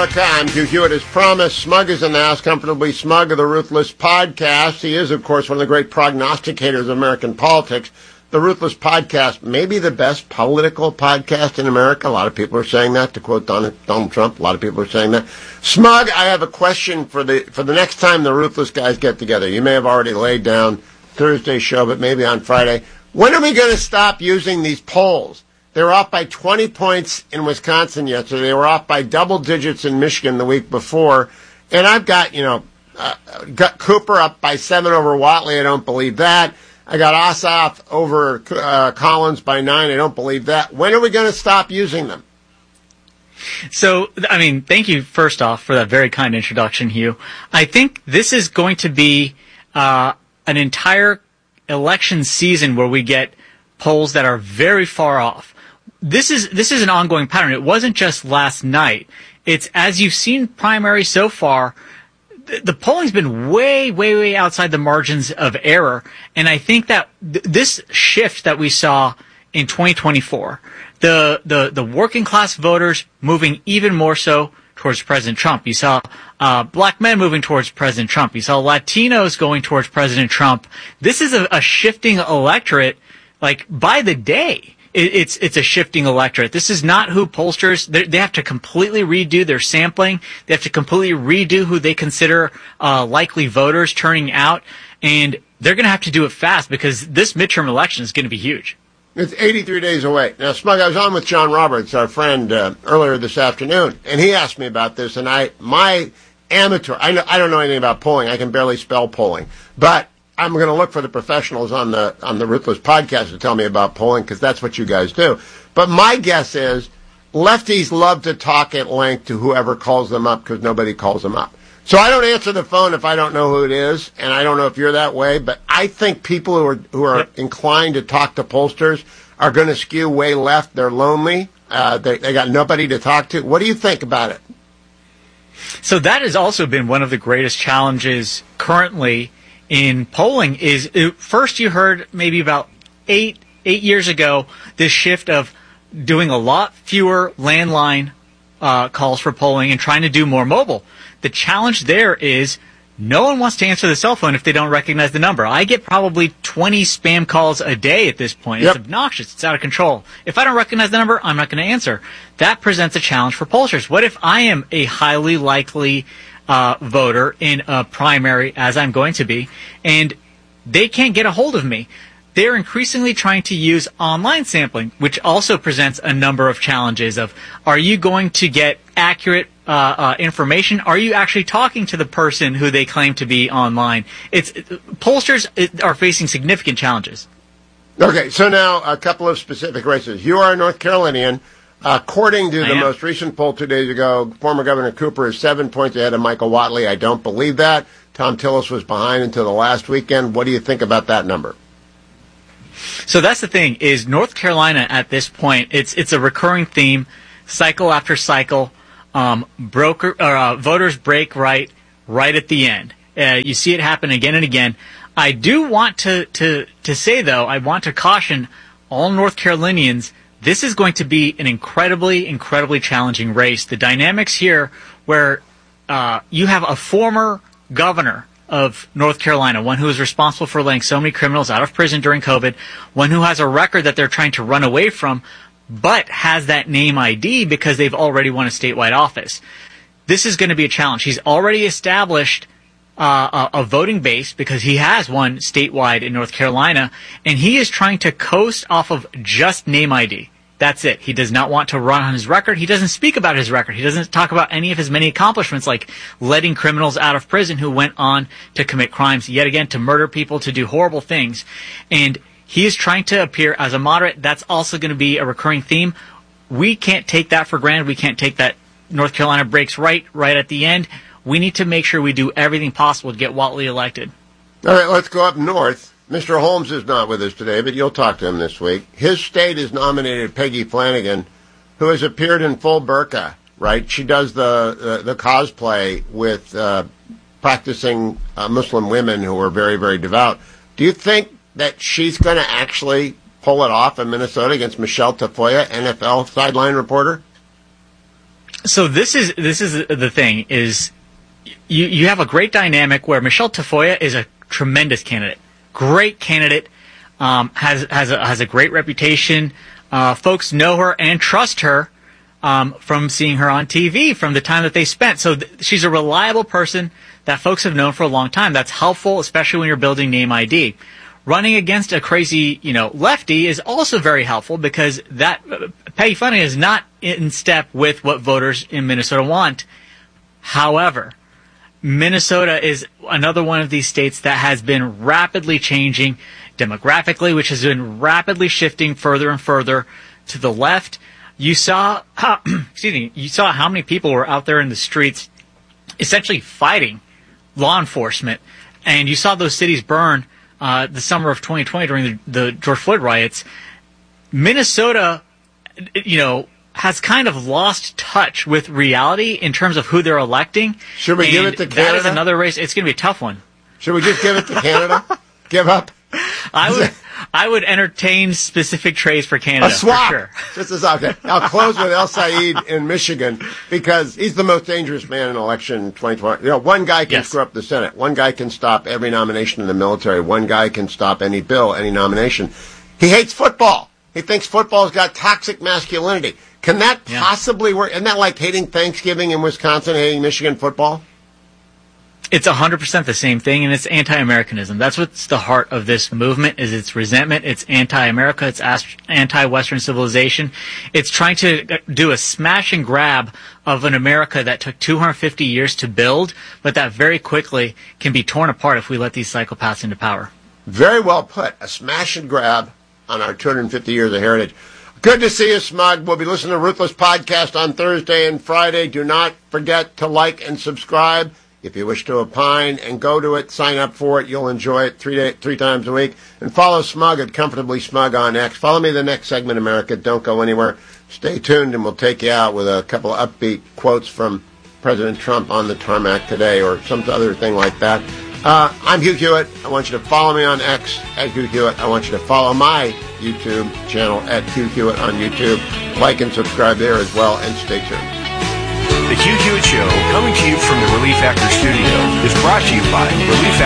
America. I'm Hugh Hewitt. As promised, Smug is in the house, comfortably smug of the Ruthless Podcast. He is, of course, one of the great prognosticators of American politics. The Ruthless Podcast may be the best political podcast in America. A lot of people are saying that, to quote Donald Trump. A lot of people are saying that. Smug, I have a question for the next time the Ruthless guys get together. You may have already laid down Thursday's show, but maybe on Friday. When are we going to stop using these polls? They were off by 20 points in Wisconsin yesterday. They were off by double digits in Michigan the week before. And I've got, got Cooper up by 7 over Whatley. I don't believe that. I got Ossoff over Collins by 9. I don't believe that. When are we going to stop using them? So, thank you, first off, for that very kind introduction, Hugh. I think this is going to be an entire election season where we get polls that are very far off. This is an ongoing pattern. It wasn't just last night. It's, as you've seen primary so far, the polling's been way, way, way outside the margins of error. And I think that this shift that we saw in 2024, the working class voters moving even more so towards President Trump. You saw black men moving towards President Trump. You saw Latinos going towards President Trump. This is a shifting electorate, like, by the day. It's a shifting electorate. This is not who pollsters, they have to completely redo their sampling. They have to completely redo who they consider likely voters turning out. And they're going to have to do it fast because this midterm election is going to be huge. It's 83 days away. Now, Smug, I was on with John Roberts, our friend, earlier this afternoon, and he asked me about this, and I don't know anything about polling. I can barely spell polling. But I'm going to look for the professionals on the Ruthless Podcast to tell me about polling, because that's what you guys do. But my guess is lefties love to talk at length to whoever calls them up, because nobody calls them up. So I don't answer the phone if I don't know who it is, and I don't know if you're that way, but I think people who are inclined to talk to pollsters are going to skew way left. They're lonely. They got nobody to talk to. What do you think about it? So that has also been one of the greatest challenges currently in polling. Is first you heard maybe about eight years ago this shift of doing a lot fewer landline calls for polling and trying to do more mobile. The challenge there is no one wants to answer the cell phone if they don't recognize the number. I get probably 20 spam calls a day at this point. It's obnoxious. It's out of control. If I don't recognize the number, I'm not going to answer. That presents a challenge for pollsters. What if I am a highly likely voter in a primary, as I'm going to be, and they can't get a hold of me? They're increasingly trying to use online sampling, which also presents a number of challenges of, are you going to get accurate information? Are you actually talking to the person who they claim to be online? Pollsters are facing significant challenges. Okay, so now a couple of specific races. You are a North Carolinian. According to the most recent poll 2 days ago, former Governor Cooper is 7 points ahead of Michael Whatley. I don't believe that. Tom Tillis was behind until the last weekend. What do you think about that number? So that's the thing, is North Carolina at this point, it's a recurring theme, cycle after cycle. Voters break right at the end. You see it happen again and again. I do want to say, though, I want to caution all North Carolinians, this is going to be an incredibly, incredibly challenging race. The dynamics here where you have a former governor of North Carolina, one who is responsible for letting so many criminals out of prison during COVID, one who has a record that they're trying to run away from, but has that name ID because they've already won a statewide office. This is going to be a challenge. He's already established a voting base because he has won statewide in North Carolina, and he is trying to coast off of just name ID. That's it. He does not want to run on his record. He doesn't speak about his record. He doesn't talk about any of his many accomplishments, like letting criminals out of prison who went on to commit crimes, yet again, to murder people, to do horrible things. And he is trying to appear as a moderate. That's also going to be a recurring theme. We can't take that for granted. We can't take that North Carolina breaks right at the end. We need to make sure we do everything possible to get Whatley elected. All right, let's go up north. Mr. Holmes is not with us today, but you'll talk to him this week. His state has nominated Peggy Flanagan, who has appeared in full burqa, right? She does the cosplay with practicing Muslim women who are very, very devout. Do you think that she's going to actually pull it off in Minnesota against Michelle Tafoya, NFL sideline reporter? So this is the thing is you have a great dynamic where Michelle Tafoya is a tremendous candidate, great candidate, has a great reputation. Folks know her and trust her from seeing her on TV from the time that they spent. So she's a reliable person that folks have known for a long time. That's helpful, especially when you're building name ID. Running against a crazy, lefty is also very helpful because that Peggy Flanagan is not in step with what voters in Minnesota want. However, Minnesota is another one of these states that has been rapidly changing demographically, which has been rapidly shifting further and further to the left. You saw how, you saw how many people were out there in the streets essentially fighting law enforcement. And you saw those cities burn the summer of 2020 during the George Floyd riots. Minnesota, has kind of lost touch with reality in terms of who they're electing. Should we give it to Canada? That is another race. It's going to be a tough one. Should we just give it to Canada? Give up? I would entertain specific trades for Canada. A swap. For sure. This is okay. I'll close with El Said in Michigan because he's the most dangerous man in election 2020. One guy can screw up the Senate. One guy can stop every nomination in the military. One guy can stop any bill, any nomination. He hates football. He thinks football's got toxic masculinity. Can that possibly work? Isn't that like hating Thanksgiving in Wisconsin, hating Michigan football? It's 100% the same thing, and it's anti-Americanism. That's what's the heart of this movement, is its resentment. It's anti-America. It's anti-Western civilization. It's trying to do a smash and grab of an America that took 250 years to build, but that very quickly can be torn apart if we let these psychopaths into power. Very well put. A smash and grab on our 250 years of heritage. Good to see you, Smug. We'll be listening to Ruthless Podcast on Thursday and Friday. Do not forget to like and subscribe. If you wish to opine and go to it, sign up for it. You'll enjoy it three times a week. And follow Smug at Comfortably Smug on X. Follow me the next segment, America. Don't go anywhere. Stay tuned, and we'll take you out with a couple of upbeat quotes from President Trump on the tarmac today or some other thing like that. I'm Hugh Hewitt. I want you to follow me on X at Hugh Hewitt. I want you to follow my YouTube channel at Hugh Hewitt on YouTube. Like and subscribe there as well, and stay tuned. The Hugh Hewitt Show, coming to you from the Relief Actor Studio, is brought to you by Relief